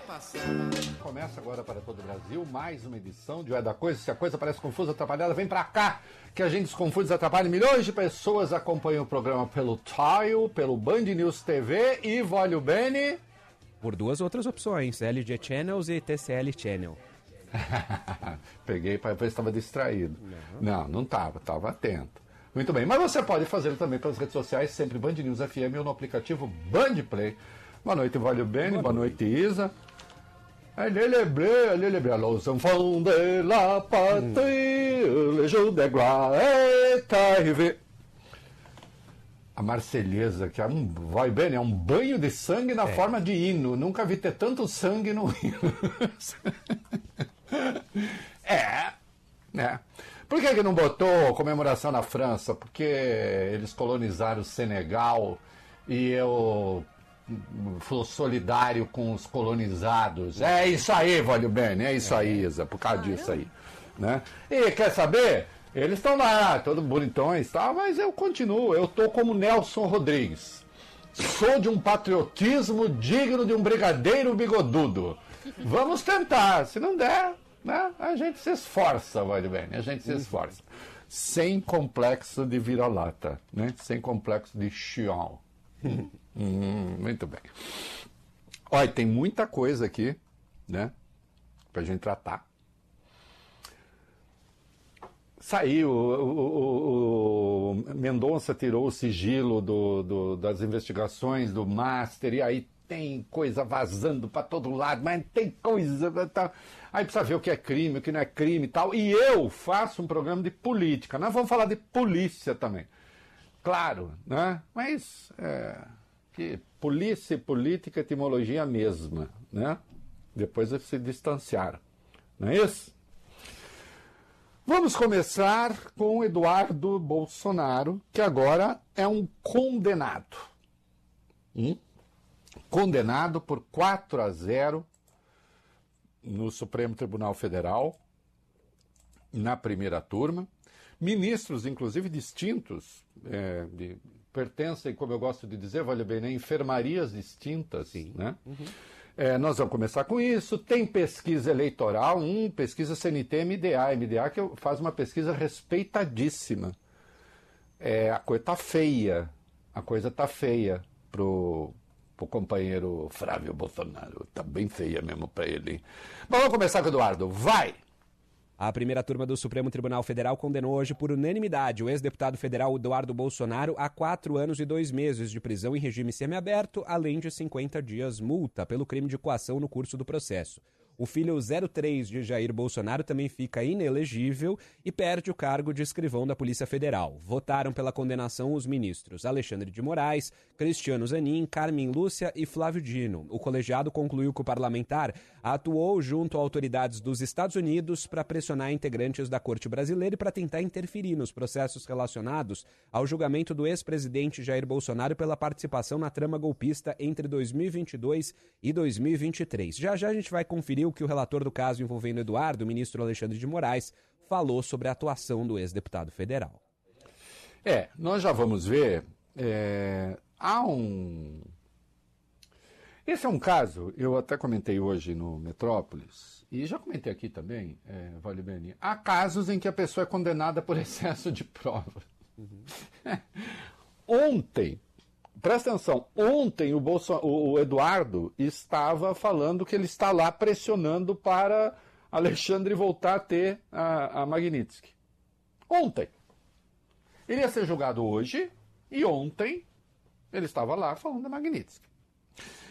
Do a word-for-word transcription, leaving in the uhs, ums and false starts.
Começa agora para todo o Brasil mais uma edição de O É da Coisa. Se a coisa parece confusa, atrapalhada, vem pra cá, que a gente desconfunde, desatrapalha. Milhões de pessoas acompanham o programa pelo Tile, pelo Band News T V e Voglio Bene. Por duas outras opções, L G Channels e T C L Channel. Peguei para ver se estava distraído. Não, não, não estava, estava atento. Muito bem, mas você pode fazer também pelas redes sociais, sempre Band News F M ou no aplicativo Band Play. Boa noite, Voglio Bene, boa, boa noite, Isa. Allez les bleus, allez les bleus, los enfants de la patrie, le jour de gloire est arrivé. A Marselhesa, que é um, vai bem, é um banho de sangue na é. forma de hino. Nunca vi ter tanto sangue no hino. é, né? Por que que não botou comemoração na França? Porque eles colonizaram o Senegal e eu sou solidário com os colonizados. É isso aí, Voglio Bene, é isso aí, Isa, por causa ah, disso eu? aí. Né? E quer saber? Eles estão lá, todos bonitões, tá? Mas eu continuo, eu tô como Nelson Rodrigues. Sou de um patriotismo digno de um brigadeiro bigodudo. Vamos tentar, se não der, né? A gente se esforça, Voglio Bene, a gente se esforça. Sem complexo de vira-lata, né? Sem complexo de chião. hum, muito bem. Olha, tem muita coisa aqui, né? Pra gente tratar. Saiu, o, o, o Mendonça tirou o sigilo do, do, das investigações do Master, e aí tem coisa vazando para todo lado, mas tem coisa... Tá, aí precisa ver o que é crime, o que não é crime e tal. E eu faço um programa de política. Nós vamos falar de polícia também. Claro, né? Mas é, que polícia e política, etimologia é a mesma, né? Depois eles se distanciaram. Não é isso? Vamos começar com Eduardo Bolsonaro, que agora é um condenado. Hum? Condenado por quatro a zero no Supremo Tribunal Federal, na primeira turma. Ministros, inclusive distintos, é, de, pertencem, como eu gosto de dizer, Voglio Bene, enfermarias distintas. Sim. Né? Uhum. É, nós vamos começar com isso. Tem pesquisa eleitoral, um, pesquisa C N T M D A. M D A que faz uma pesquisa respeitadíssima. É, a coisa está feia. A coisa está feia pro, pro companheiro Flávio Bolsonaro. Está bem feia mesmo para ele. Bom, vamos começar com o Eduardo. Vai! A primeira turma do Supremo Tribunal Federal condenou hoje por unanimidade o ex-deputado federal Eduardo Bolsonaro a quatro anos e dois meses de prisão em regime semiaberto, além de cinquenta dias multa pelo crime de coação no curso do processo. O filho zero três de Jair Bolsonaro também fica inelegível e perde o cargo de escrivão da Polícia Federal. Votaram pela condenação os ministros Alexandre de Moraes, Cristiano Zanin, Carmen Lúcia e Flávio Dino. O colegiado concluiu que o parlamentar atuou junto a autoridades dos Estados Unidos para pressionar integrantes da Corte Brasileira e para tentar interferir nos processos relacionados ao julgamento do ex-presidente Jair Bolsonaro pela participação na trama golpista entre dois mil e vinte e dois e dois mil e vinte e três. Já já a gente vai conferir o que o relator do caso envolvendo Eduardo, o ministro Alexandre de Moraes, falou sobre a atuação do ex-deputado federal. É, nós já vamos ver, é, há um... Esse é um caso, eu até comentei hoje no Metrópolis, e já comentei aqui também, é, Voglio Bene, há casos em que a pessoa é condenada por excesso de prova. Uhum. Ontem, presta atenção, ontem o, Bolso, o Eduardo estava falando que ele está lá pressionando para Alexandre voltar a ter a, a Magnitsky. Ontem. Ele ia ser julgado hoje e ontem ele estava lá falando da Magnitsky.